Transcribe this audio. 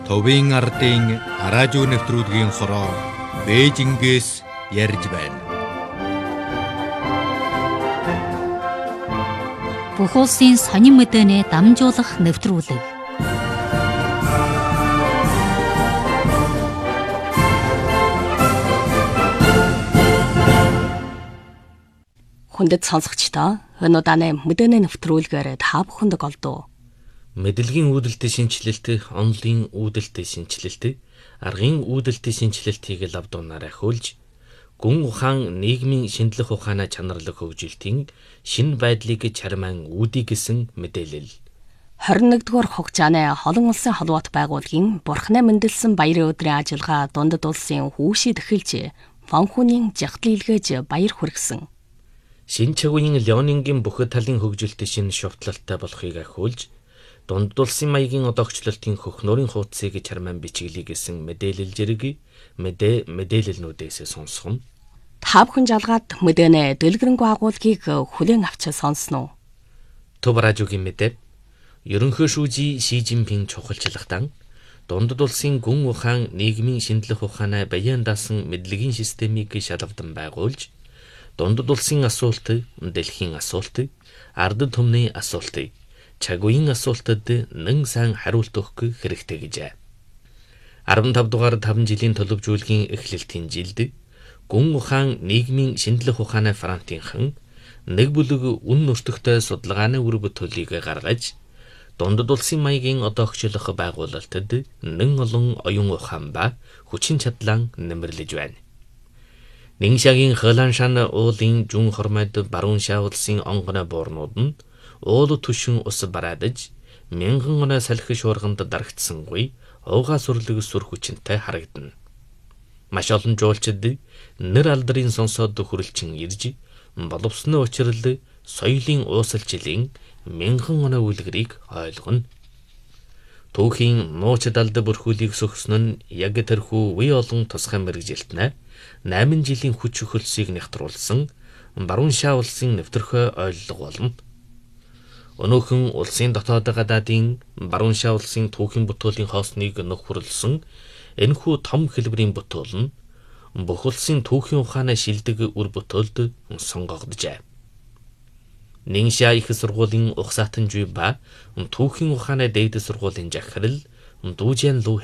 Төвийн ардын радио нэвтрүүлгийн хороо Бээжингээс ярьж байна. Бүх улсын сонин мэдээний дамжуулах нэвтрүүлэг. Хүндэт сонсогчдоо энэ удааны мэдээний нэвтрүүлгээр та бүхэнд голдуу. Мэдлэгийн үүдэлтэй шинжилэлт, онлын үүдэлтэй шинжилэлт, аргын үүдэлтэй шинжилэлтийг лавдуунаар ахиулж, гүн ухаан нийгмийн шинжлэх ухааны чанарлаг хөгжилтийн шинэ байдлыг чармаан үүдий гэсэн мэдээлэл. 21-р хугацааны олон улсын холбоот байгууллагын Бурхны мэндэлсэн баярын өдрийн ажиллагаа дундад улсын хүүшид эхэлж, Фанхүүний жагтал илгээж баяр хүргэсэн. Шинэ чагуугийн Леонингийн бүх талын хөгжилт шинэ шовтлолтой болохыг ахиулж, дундад улсын маягийн одоогчлолтын хөхнөрийн хуудсыг чармаан бичиглэе гэсэн мэдээлэл зэрэг мэдээлэлнүүдээс сонсгоно. Та бүхэн жалгаад мэдээний дэлгэрэнгүй агуулгыг хүлээн авч сонсноо. Төв радиогийн мэдээ. Ерөнхий шүүжий Ши Жинпин чухалчлагтан дундад улсын гүн ухаан нийгмийн шинжлэх ухааны баян даасан мэдлэгийн системийг шалгавдан байгуулж, дундад улсын асуулт, дэлхийн асуулт, ард түмний асуулт, чагуугийн асуултад нэн сайн хариулт өгөх хэрэгтэй гэжээ. 15 дугаар 5 жилийн төлөвжүүлгийн эхлэлтийн жилд гүн ухаан нийгмийн шинжлэх ухааны фронтынхан нэг бүлэг үн нөртөгтэй судалгааны үр бүтээлийг гаргаж, дундад улсын маягийн одоогчлох байгуулалтад нэн олон оюун ухаан ба хүчин чадлаа нэмэрлэж байна. Нингшагийн Хөланшан уулын жүн хормойд баруун шаа улсын онгоны буурнууд нь уул түшин ус бараадаж, мянган оноо салхи шуурганд дарагдсангүй уугаа сүрлэг сүр хүчинтэй харагдана. Маш олон жуулчид нэр алдрын сонсоод хүрэлчин ирж, боловсны учрал соёлын уусалчлалын мянган оноо үлгэрийг ойлгоно. Түүхийн нууц далд бүрхүүлийг сөхсөн нь яг тэрхүү үе олон тусгай мэргэжилтнэ 8 жилийн хүч хөлсийг нэгтруулсан баруун шаа улсын нэвтрөхөө ойлгох болно. Өнөөхөн улсын дотоод гадаадын баруун шаа улсын түүхийн бүтээлийн хоосныг нөхөрлсөн энэхүү том хэлбэрийн бүтээл нь бүх улсын түүхийн ухааны шилдэг үр бүтээлд сонгогджээ. Нингшаа их сургуулийн ухсаатан жүй ба түүхийн ухааны дээд сургуулийн захирал Дүүжин Лу